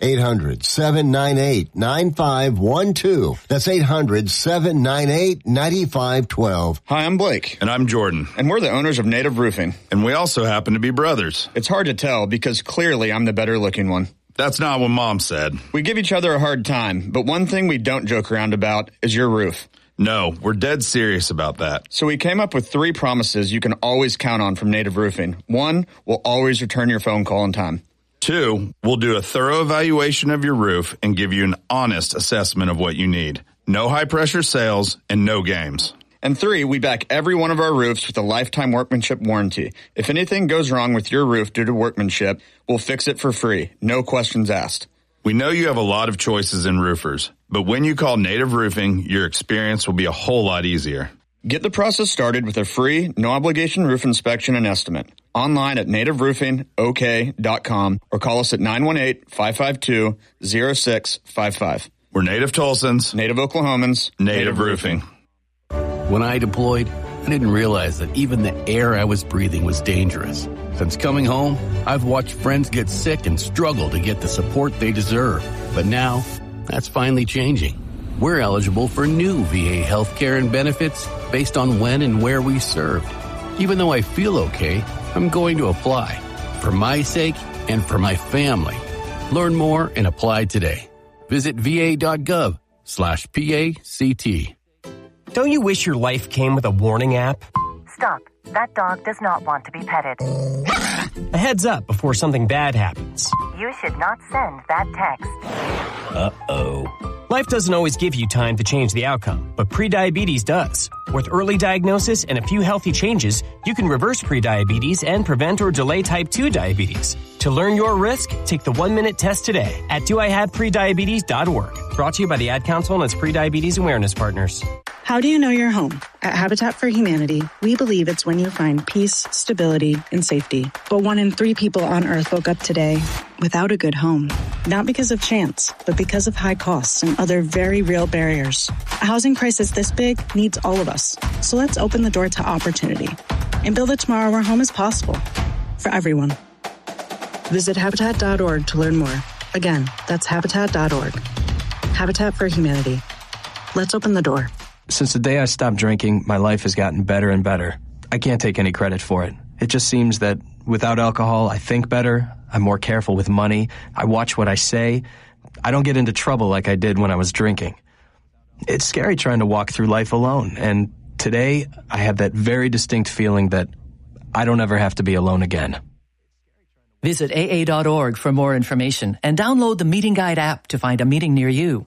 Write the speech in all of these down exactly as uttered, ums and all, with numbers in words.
eight hundred, seven nine eight, nine five one two. That's eight hundred, seven nine eight, nine five one two. Hi, I'm Blake. And I'm Jordan. And we're the owners of Native Roofing. And we also happen to be brothers. It's hard to tell because clearly I'm the better looking one. That's not what Mom said. We give each other a hard time, but one thing we don't joke around about is your roof. No, we're dead serious about that. So we came up with three promises you can always count on from Native Roofing. One, we'll always return your phone call in time. Two, we'll do a thorough evaluation of your roof and give you an honest assessment of what you need. No high-pressure sales and no games. And three, we back every one of our roofs with a lifetime workmanship warranty. If anything goes wrong with your roof due to workmanship, we'll fix it for free. No questions asked. We know you have a lot of choices in roofers, but when you call Native Roofing, your experience will be a whole lot easier. Get the process started with a free, no-obligation roof inspection and estimate. Online at native roofing o k dot com or call us at nine one eight, five five two, zero six five five. We're Native Tulsans. Native Oklahomans. Native, Native Roofing. When I deployed, I didn't realize that even the air I was breathing was dangerous. Since coming home, I've watched friends get sick and struggle to get the support they deserve. But now, that's finally changing. We're eligible for new V A healthcare and benefits based on when and where we served. Even though I feel okay, I'm going to apply. For my sake and for my family. Learn more and apply today. Visit va.gov slash PACT. Don't you wish your life came with a warning app? Stop. That dog does not want to be petted. A heads up before something bad happens. You should not send that text. Uh-oh. Life doesn't always give you time to change the outcome, but prediabetes does. With early diagnosis and a few healthy changes, you can reverse prediabetes and prevent or delay type two diabetes. To learn your risk, take the one-minute test today at do I have prediabetes dot org. Brought to you by the Ad Council and its Prediabetes Awareness Partners. How do you know you're home? At Habitat for Humanity, we believe it's when you find peace, stability, and safety. But one in three people on Earth woke up today without a good home. Not because of chance, but because of high costs and other very real barriers. A housing crisis this big needs all of us. So let's open the door to opportunity and build a tomorrow where home is possible for everyone. Visit Habitat dot org to learn more. Again, that's Habitat dot org. Habitat for Humanity. Let's open the door. Since the day I stopped drinking, my life has gotten better and better. I can't take any credit for it. It just seems that without alcohol, I think better, I'm more careful with money, I watch what I say, I don't get into trouble like I did when I was drinking. It's scary trying to walk through life alone, and today I have that very distinct feeling that I don't ever have to be alone again. Visit A A dot org for more information and download the Meeting Guide app to find a meeting near you.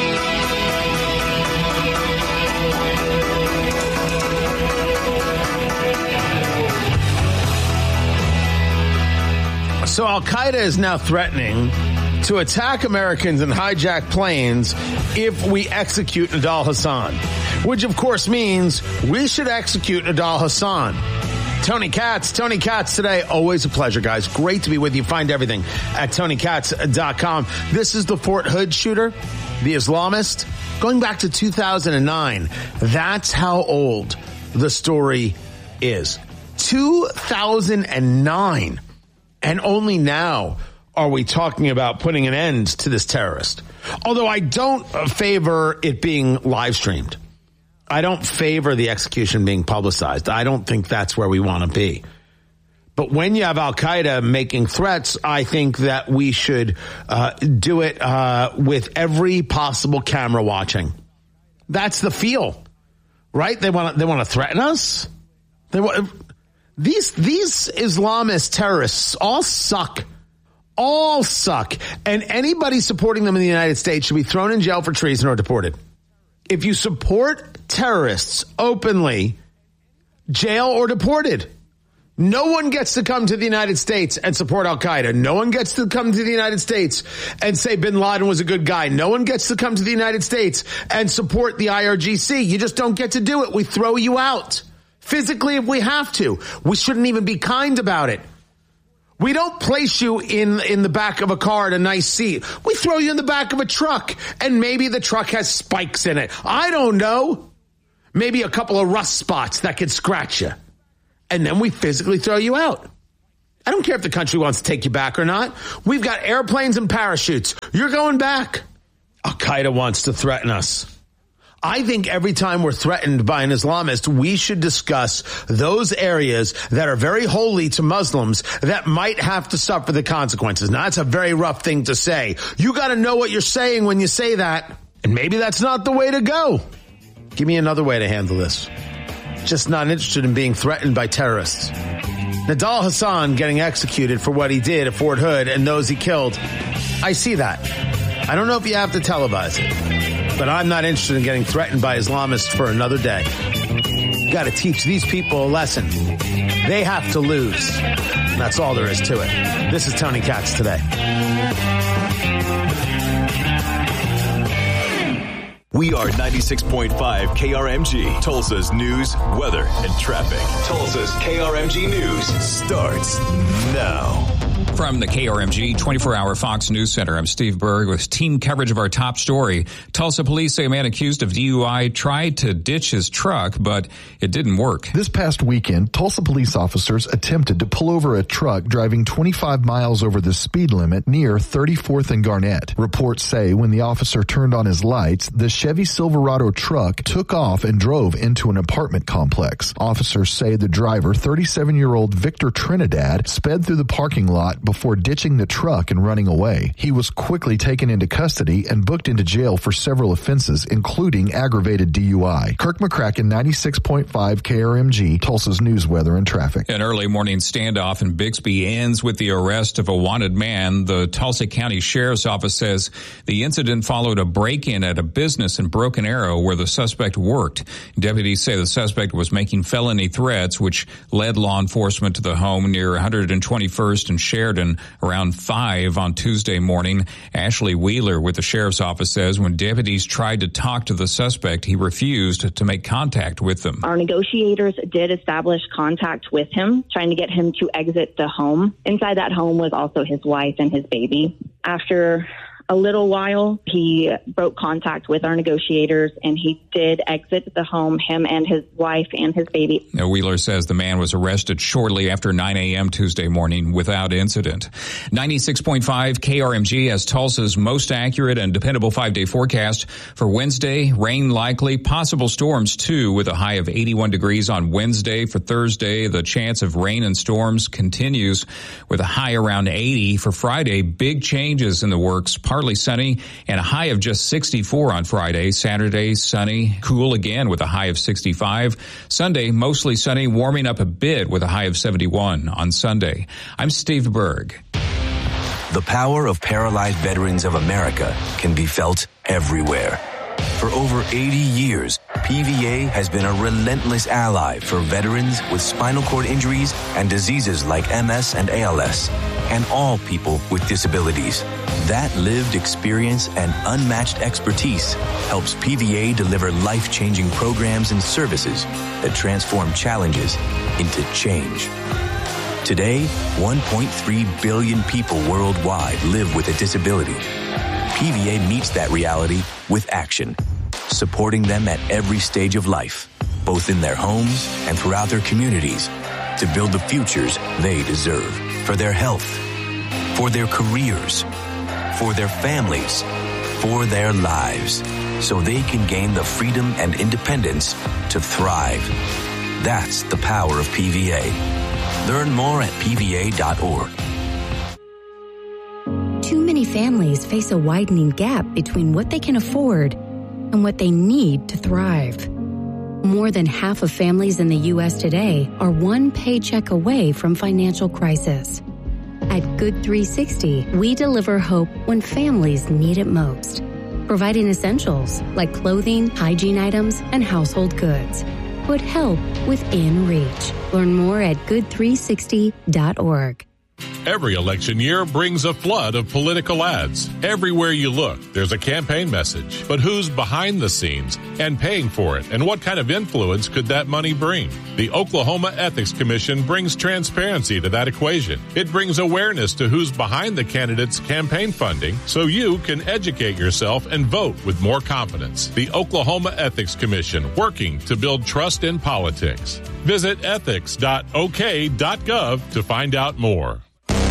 So Al-Qaeda is now threatening to attack Americans and hijack planes if we execute Nidal Hasan, which of course means we should execute Nidal Hasan. Tony Katz, Tony Katz today. Always a pleasure, guys. Great to be with you. Find everything at tony katz dot com. This is the Fort Hood shooter, the Islamist, going back to two thousand nine. That's how old the story is. two thousand nine. And only now are we talking about putting an end to this terrorist. Although I don't favor it being live streamed. I don't favor the execution being publicized. I don't think that's where we want to be. But when you have Al-Qaeda making threats, I think that we should uh, do it uh, with every possible camera watching. That's the feel, right? They want to, they want to threaten us. They want. These these Islamist terrorists all suck. All suck. And anybody supporting them in the United States should be thrown in jail for treason or deported. If you support terrorists openly, jail or deported. No one gets to come to the United States and support Al-Qaeda. No one gets to come to the United States and say Bin Laden was a good guy. No one gets to come to the United States and support the I R G C. You just don't get to do it. We throw you out. Physically, if we have to. We shouldn't even be kind about it. We don't place you in, in the back of a car at a nice seat. We throw you in the back of a truck, and maybe the truck has spikes in it. I don't know. Maybe a couple of rust spots that could scratch you. And then we physically throw you out. I don't care if the country wants to take you back or not. We've got airplanes and parachutes. You're going back. Al-Qaeda wants to threaten us. I think every time we're threatened by an Islamist, we should discuss those areas that are very holy to Muslims that might have to suffer the consequences. Now, that's a very rough thing to say. You got to know what you're saying when you say that. And maybe that's not the way to go. Give me another way to handle this. Just not interested in being threatened by terrorists. Nidal Hasan getting executed for what he did at Fort Hood and those he killed. I see that. I don't know if you have to televise it, but I'm not interested in getting threatened by Islamists for another day. You got to teach these people a lesson. They have to lose. And that's all there is to it. This is Tony Katz Today. We are ninety-six point five K R M G, Tulsa's news, weather, and traffic. Tulsa's K R M G News starts now. From the K R M G twenty-four hour Fox News Center, I'm Steve Berg with team coverage of our top story. Tulsa police say a man accused of D U I tried to ditch his truck, but it didn't work. This past weekend, Tulsa police officers attempted to pull over a truck driving twenty-five miles over the speed limit near thirty-fourth and Garnett. Reports say when the officer turned on his lights, the Chevy Silverado truck took off and drove into an apartment complex. Officers say the driver, thirty-seven-year-old Victor Trinidad, sped through the parking lot before ditching the truck and running away. He was quickly taken into custody and booked into jail for several offenses, including aggravated D U I. Kirk McCracken, ninety-six point five K R M G, Tulsa's news, weather, and traffic. An early morning standoff in Bixby ends with the arrest of a wanted man. The Tulsa County Sheriff's Office says the incident followed a break-in at a business in Broken Arrow where the suspect worked. Deputies say the suspect was making felony threats, which led law enforcement to the home near one hundred twenty-first and Sheridan around five on Tuesday morning. Ashley Wheeler with the Sheriff's Office says when deputies tried to talk to the suspect, he refused to make contact with them. Our negotiators did establish contact with him, trying to get him to exit the home. Inside that home was also his wife and his baby. After a little while, he broke contact with our negotiators, and he did exit the home, him and his wife and his baby. Now, Wheeler says the man was arrested shortly after nine a.m. Tuesday morning without incident. ninety-six point five K R M G has Tulsa's most accurate and dependable five-day forecast. For Wednesday, rain likely, possible storms too, with a high of eighty-one degrees on Wednesday. For Thursday, the chance of rain and storms continues with a high around eighty. For Friday, big changes in the works. Partly sunny and a high of just sixty-four on Friday. Saturday, sunny, cool again with a high of sixty-five. Sunday, mostly sunny, warming up a bit with a high of seventy-one on Sunday. I'm Steve Berg. The power of Paralyzed Veterans of America can be felt everywhere. For over eighty years, P V A has been a relentless ally for veterans with spinal cord injuries and diseases like M S and A L S, and all people with disabilities. That lived experience and unmatched expertise helps P V A deliver life-changing programs and services that transform challenges into change. Today, one point three billion people worldwide live with a disability. P V A meets that reality with action, supporting them at every stage of life, both in their homes and throughout their communities, to build the futures they deserve for their health, for their careers, for their families, for their lives, so they can gain the freedom and independence to thrive. That's the power of P V A. Learn more at P V A dot org. Too many families face a widening gap between what they can afford and what they need to thrive. More than half of families in the U S today are one paycheck away from financial crisis. At Good three sixty, we deliver hope when families need it most, providing essentials like clothing, hygiene items, and household goods. Put help within reach. Learn more at good three sixty dot org. Every election year brings a flood of political ads. Everywhere you look, there's a campaign message. But who's behind the scenes and paying for it? And what kind of influence could that money bring? The Oklahoma Ethics Commission brings transparency to that equation. It brings awareness to who's behind the candidate's campaign funding so you can educate yourself and vote with more confidence. The Oklahoma Ethics Commission, working to build trust in politics. Visit ethics dot o k dot gov to find out more.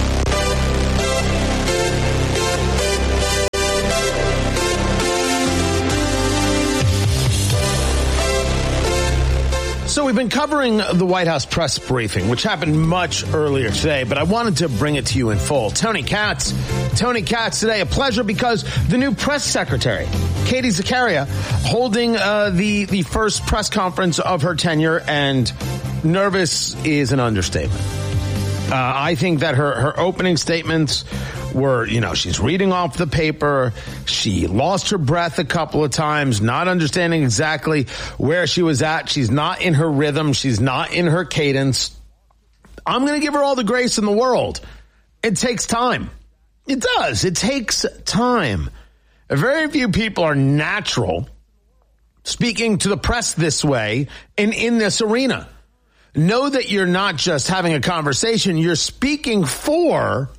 So we've been covering the White House press briefing, which happened much earlier today, but I wanted to bring it to you in full. Tony Katz. Tony Katz today, a pleasure because the new press secretary, Katie Zakaria, holding uh, the, the first press conference of her tenure, and nervous is an understatement. Uh, I think that her, her opening statements were, you know, she's reading off the paper. She lost her breath a couple of times, not understanding exactly where she was at. She's not in her rhythm. She's not in her cadence. I'm going to give her all the grace in the world. It takes time. It does. It takes time. Very few people are natural speaking to the press this way and in this arena. Know that you're not just having a conversation. You're speaking for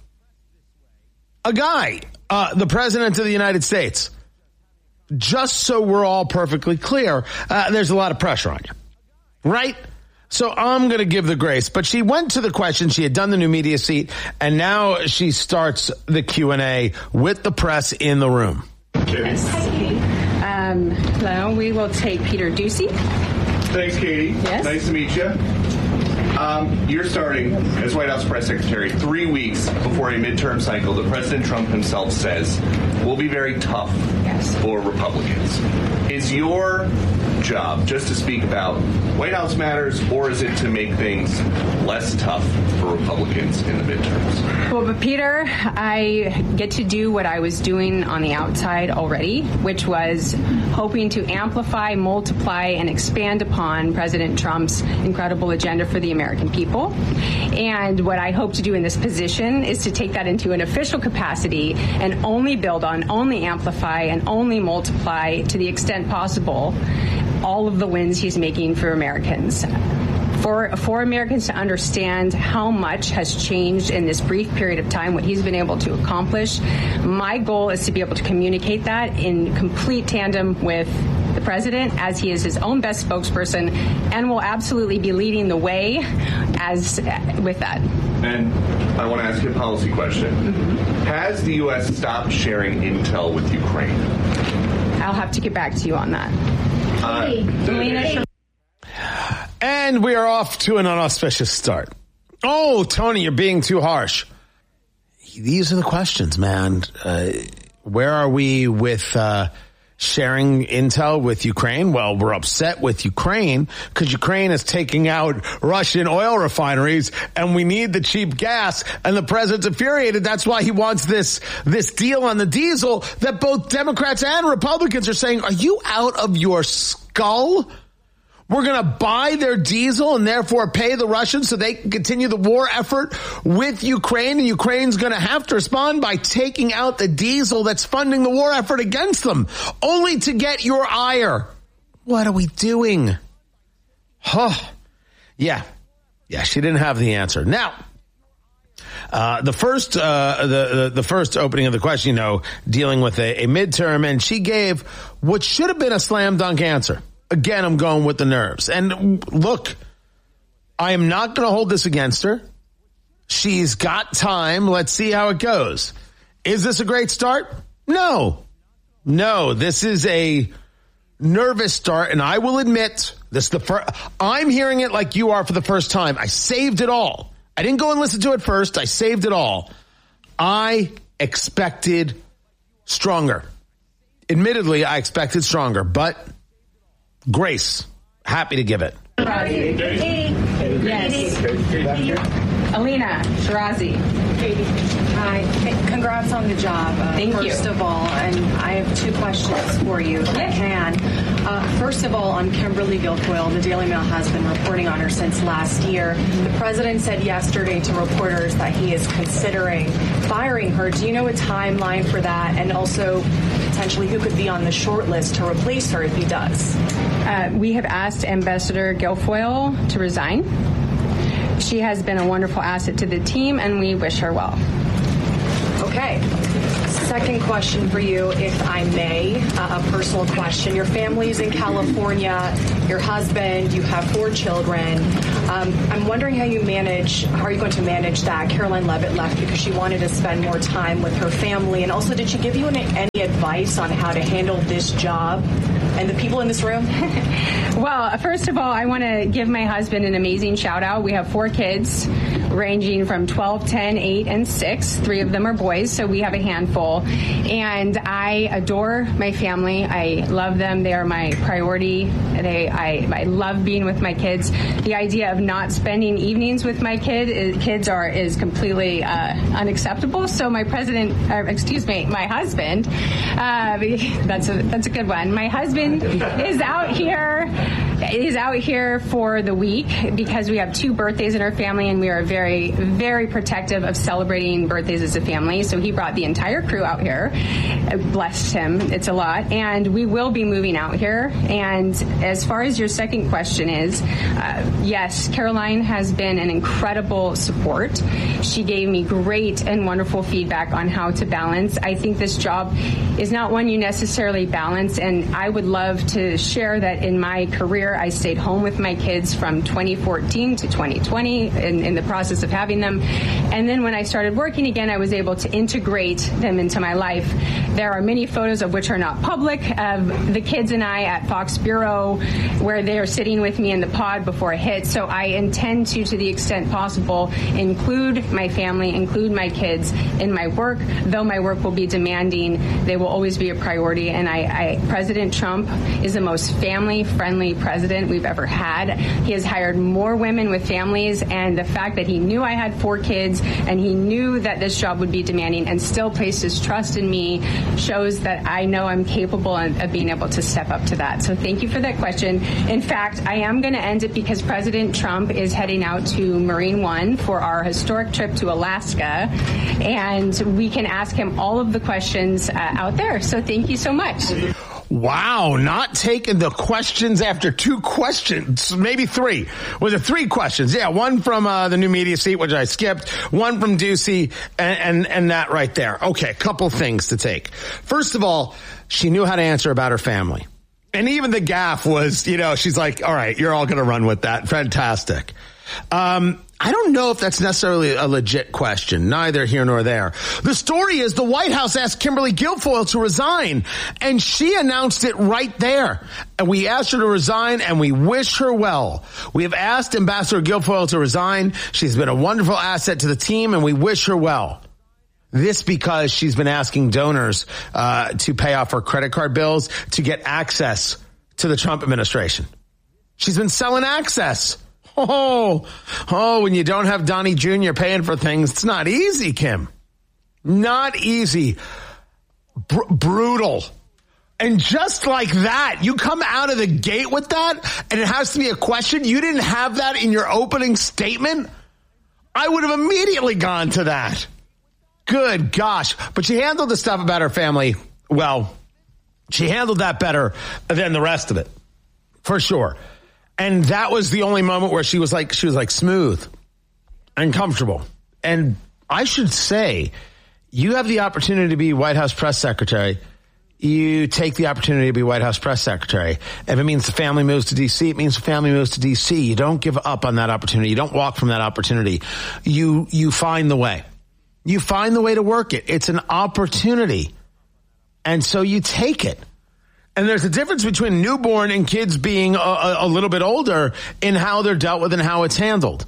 a guy, uh, the president of the United States. Just so we're all perfectly clear, uh, there's a lot of pressure on you, right? So I'm going to give the grace. But she went to the question. She had done the new media seat, and now she starts the Q and A with the press in the room. Yes. Um, hello, we will take Peter Doocy. Thanks, Katie. Yes. Nice to meet you. Um, you're starting as White House press secretary three weeks before a midterm cycle that President Trump himself says will be very tough yes. for Republicans. Is your job just to speak about White House matters, or is it to make things less tough for Republicans in the midterms? Well, but Peter, I get to do what I was doing on the outside already, which was hoping to amplify, multiply, and expand upon President Trump's incredible agenda for the American people. And what I hope to do in this position is to take that into an official capacity and only build on, only amplify, and only multiply to the extent possible all of the wins he's making for Americans. For, for Americans to understand how much has changed in this brief period of time, what he's been able to accomplish, my goal is to be able to communicate that in complete tandem with the president, as he is his own best spokesperson, and will absolutely be leading the way as with that. And I want to ask you a policy question. Mm-hmm. Has the U S stopped sharing intel with Ukraine? I'll have to get back to you on that. Uh, and we are off to an unauspicious start. Oh, Tony, you're being too harsh. These are the questions, man. Uh, where are we with uh, sharing intel with Ukraine? Well, we're upset with Ukraine because Ukraine is taking out Russian oil refineries, and we need the cheap gas. And the president's infuriated. That's why he wants this this deal on the diesel that both Democrats and Republicans are saying, are you out of your skull? We're going to buy their diesel and therefore pay the Russians so they can continue the war effort with Ukraine. And Ukraine's going to have to respond by taking out the diesel that's funding the war effort against them, only to get your ire. What are we doing? Huh. Yeah. Yeah, she didn't have the answer. Now, uh, the first, uh, the, the, the first opening of the question, you know, dealing with a, a midterm, and she gave what should have been a slam dunk answer. Again, I'm going with the nerves. And look, I am not going to hold this against her. She's got time. Let's see how it goes. Is this a great start? No. No, this is a nervous start. And I will admit, this is the first, I'm hearing it like you are for the first time. I saved it all. I didn't go and listen to it first. I saved it all. I expected stronger. Admittedly, I expected stronger, but grace, happy to give it. Yes. Alina Shirazi. Hi. Congrats on the job. Uh, Thank first you. First of all, and I have two questions for you, if I can. Uh, first of all, on Kimberly Guilfoyle, the Daily Mail has been reporting on her since last year. The president said yesterday to reporters that he is considering firing her. Do you know a timeline for that? And also, potentially, who could be on the short list to replace her if he does? Uh, we have asked Ambassador Guilfoyle to resign. She has been a wonderful asset to the team, and we wish her well. Okay. Second question for you, if I may, uh, a personal question. Your family's in California, your husband, you have four children. Um, I'm wondering how you manage, how are you going to manage that? Caroline Leavitt left because she wanted to spend more time with her family. And also, did she give you any, any advice on how to handle this job and the people in this room? Well, first of all, I want to give my husband an amazing shout out. We have four kids ranging from twelve, ten, eight, and six. Three of them are boys, so we have a handful. And I adore my family. I love them. They are my priority. They, I, I love being with my kids. The idea of not spending evenings with my kid is, kids are is completely uh, unacceptable. So my president, or excuse me, my husband, uh, that's a that's a good one. My husband is out here. is out here for the week because we have two birthdays in our family, and we are very, very protective of celebrating birthdays as a family. So he brought the entire crew out here. Blessed him. It's a lot. And we will be moving out here. And as far as your second question is, uh, yes, Caroline has been an incredible support. She gave me great and wonderful feedback on how to balance. I think this job is not one you necessarily balance, and I would love to share that in my career, I stayed home with my kids from twenty fourteen to twenty twenty in, in the process of having them. And then when I started working again, I was able to integrate them into my life. There are many photos of which are not public of the kids and I at Fox Bureau where they are sitting with me in the pod before it hits. So I intend to, to the extent possible, include my family, include my kids in my work. Though my work will be demanding, they will always be a priority. And I, I President Trump is the most family-friendly president we've ever had. He has hired more women with families, and the fact that he knew I had four kids and he knew that this job would be demanding and still placed his trust in me shows that I know I'm capable of being able to step up to that. So thank you for that question. In fact, I am going to end it because President Trump is heading out to Marine One for our historic trip to Alaska, and we can ask him all of the questions uh, out there. So thank you so much. Wow, not taking the questions after two questions, maybe three. Was it three questions? Yeah, one from uh, the new media seat, which I skipped, one from Ducey, and, and, and that right there. Okay, a couple things to take. First of all, she knew how to answer about her family. And even the gaffe was, you know, she's like, all right, you're all going to run with that. Fantastic. Um, I don't know if that's necessarily a legit question. Neither here nor there. The story is the White House asked Kimberly Guilfoyle to resign, and she announced it right there. And we asked her to resign, and we wish her well. We have asked Ambassador Guilfoyle to resign. She's been a wonderful asset to the team, and we wish her well. This because she's been asking donors uh, to pay off her credit card bills to get access to the Trump administration. She's been selling access. Oh, oh, when you don't have Donnie Junior paying for things, it's not easy, Kim. Not easy. Br- brutal. And just like that, you come out of the gate with that, and it has to be a question. You didn't have that in your opening statement? I would have immediately gone to that. Good gosh. But she handled the stuff about her family, well, she handled that better than the rest of it. For sure. And that was the only moment where she was like, she was like smooth and comfortable. And I should say, you have the opportunity to be White House press secretary. You take the opportunity to be White House press secretary. If it means the family moves to D C, it means the family moves to D C. You don't give up on that opportunity. You don't walk from that opportunity. You, you find the way. You find the way to work it. It's an opportunity. And so you take it. And there's a difference between newborn and kids being a, a, a little bit older in how they're dealt with and how it's handled.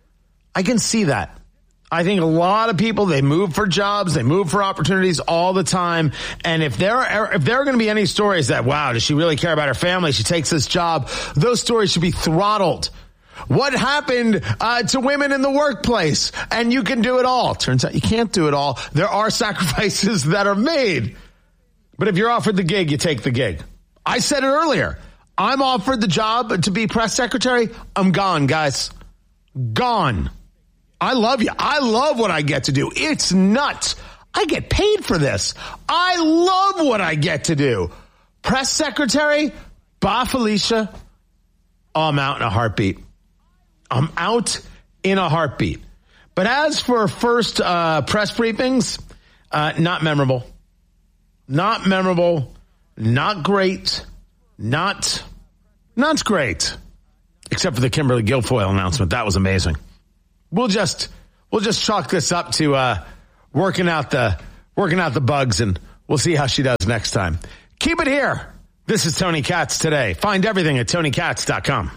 I can see that. I think a lot of people, they move for jobs, they move for opportunities all the time. And if there are, if there are going to be any stories that, wow, does she really care about her family? She takes this job. Those stories should be throttled. What happened uh, to women in the workplace? And you can do it all. Turns out you can't do it all. There are sacrifices that are made. But if you're offered the gig, you take the gig. I said it earlier. I'm offered the job to be press secretary. I'm gone, guys. Gone. I love you. I love what I get to do. It's nuts. I get paid for this. I love what I get to do. Press secretary, bye, Felicia. Oh, I'm out in a heartbeat. I'm out in a heartbeat. But as for first uh, press briefings, uh, not memorable. Not memorable. Not great. Not, not great. Except for the Kimberly Guilfoyle announcement. That was amazing. We'll just, we'll just chalk this up to uh, working out the, working out the bugs, and we'll see how she does next time. Keep it here. This is Tony Katz Today. Find everything at tony katz dot com.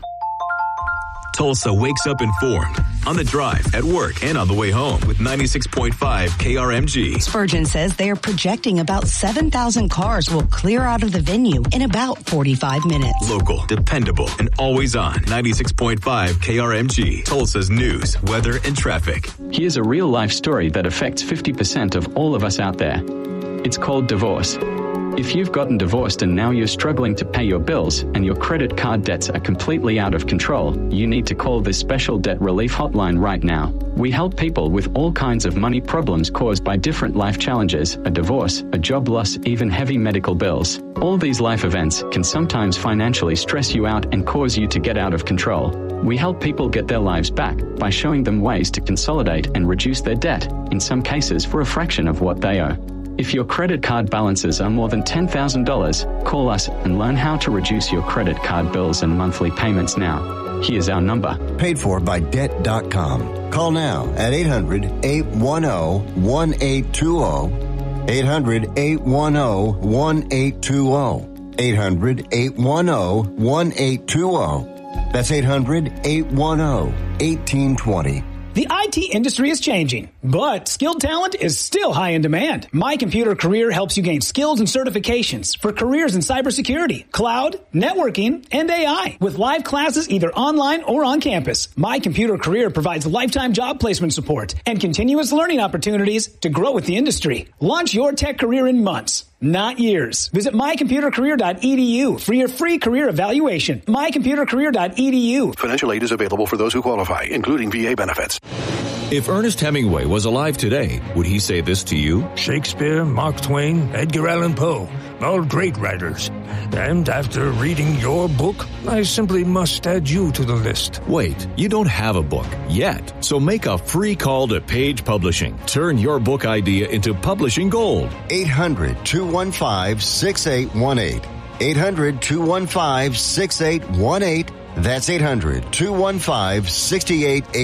Tulsa wakes up informed on the drive, at work, and on the way home with ninety-six point five K R M G. Spurgeon says they are projecting about seven thousand cars will clear out of the venue in about forty-five minutes. Local, dependable, and always on ninety-six point five K R M G. Tulsa's news, weather, and traffic. Here's a real-life story that affects fifty percent of all of us out there. It's called divorce. If you've gotten divorced and now you're struggling to pay your bills and your credit card debts are completely out of control, you need to call this special debt relief hotline right now. We help people with all kinds of money problems caused by different life challenges, a divorce, a job loss, even heavy medical bills. All these life events can sometimes financially stress you out and cause you to get out of control. We help people get their lives back by showing them ways to consolidate and reduce their debt, in some cases for a fraction of what they owe. If your credit card balances are more than ten thousand dollars, call us and learn how to reduce your credit card bills and monthly payments now. Here's our number. Paid for by debt dot com. Call now at eight hundred, eight one zero, one eight two zero. eight hundred, eight one zero, one eight two zero. eight hundred, eight one zero, one eight two zero. That's eight hundred, eight one zero, one eight two zero. The I T industry is changing, but skilled talent is still high in demand. My Computer Career helps you gain skills and certifications for careers in cybersecurity, cloud, networking, and A I. With live classes either online or on campus, My Computer Career provides lifetime job placement support and continuous learning opportunities to grow with the industry. Launch your tech career in months, not years. Visit my computer career dot e d u for your free career evaluation. my computer career dot e d u. Financial aid is available for those who qualify, including V A benefits. If Ernest Hemingway was alive today, would he say this to you? Shakespeare, Mark Twain, Edgar Allan Poe, all great writers. And after reading your book, I simply must add you to the list. Wait, you don't have a book yet. So make a free call to Page Publishing. Turn your book idea into publishing gold. eight hundred, two one five, six eight one eight. eight hundred, two one five, six eight one eight. That's eight hundred, two one five, six eight one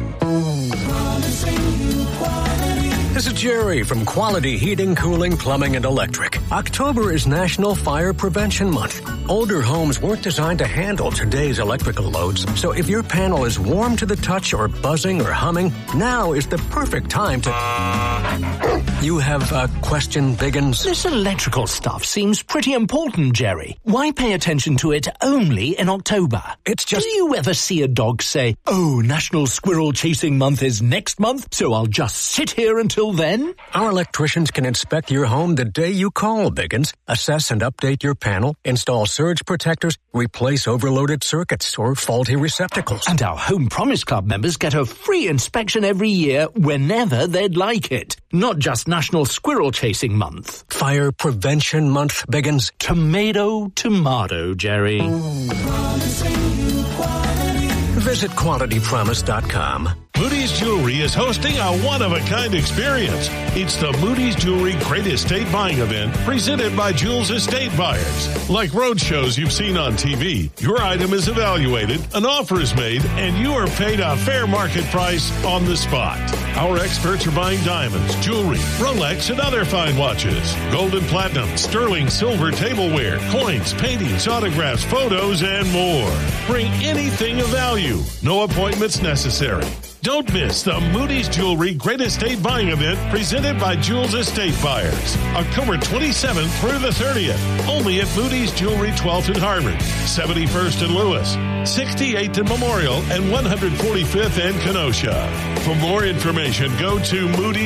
eight. This is Jerry from Quality Heating, Cooling, Plumbing, and Electric. October is National Fire Prevention Month. Older homes weren't designed to handle today's electrical loads, so if your panel is warm to the touch or buzzing or humming, now is the perfect time to... You have a question, Biggins? This electrical stuff seems pretty important, Jerry. Why pay attention to it only in October? It's just... Do you ever see a dog say, oh, National Squirrel Chasing Month is next month, so I'll just sit here until then? Our electricians can inspect your home the day you call, Biggins, assess and update your panel, install surge protectors, replace overloaded circuits or faulty receptacles. And our Home Promise Club members get a free inspection every year whenever they'd like it. Not just National Squirrel Chasing Month. Fire Prevention Month, Biggins. Tomato, tomato, Jerry. Visit quality promise dot com. Moody's Jewelry is hosting a one-of-a-kind experience. It's the Moody's Jewelry Great Estate Buying Event presented by Jules Estate Buyers. Like road shows you've seen on T V, your item is evaluated, an offer is made, and you are paid a fair market price on the spot. Our experts are buying diamonds, jewelry, Rolex, and other fine watches, gold and platinum, sterling silver tableware, coins, paintings, autographs, photos, and more. Bring anything of value. No appointments necessary. Don't miss the Moody's Jewelry Great Estate Buying Event presented by Jules Estate Buyers. October twenty-seventh through the thirtieth. Only at Moody's Jewelry twelfth and Harvard, seventy-first and Lewis, sixty-eighth and Memorial, and one hundred forty-fifth and Kenosha. For more information, go to Moody's.